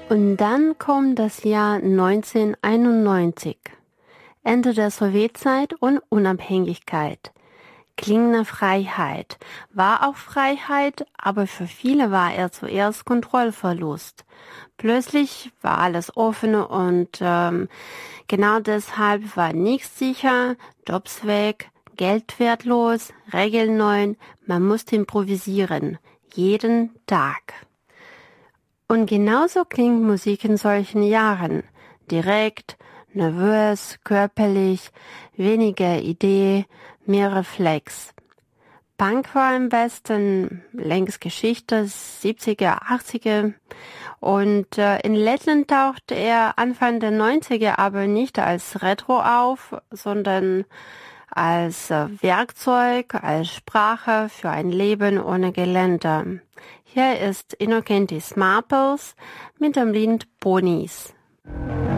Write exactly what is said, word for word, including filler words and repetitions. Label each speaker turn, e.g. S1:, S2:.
S1: Und dann kommt das Jahr neunzehnhunderteinundneunzig. Ende der Sowjetzeit und Unabhängigkeit. Klingende Freiheit. War auch Freiheit, aber für viele war er zuerst Kontrollverlust. Plötzlich war alles offen und ähm, genau deshalb war nichts sicher, Jobs weg, Geld wertlos, Regeln neu, man musste improvisieren. Jeden Tag. Und genauso klingt Musik in solchen Jahren. Direkt, nervös, körperlich, weniger Idee, mehr Reflex. Punk war am besten, längst Geschichte, siebziger, achtziger. Und äh, in Lettland tauchte er Anfang der neunziger aber nicht als Retro auf, sondern als äh, Werkzeug, als Sprache für ein Leben ohne Geländer. Hier ist Innocentis Marples mit dem Lied Ponies.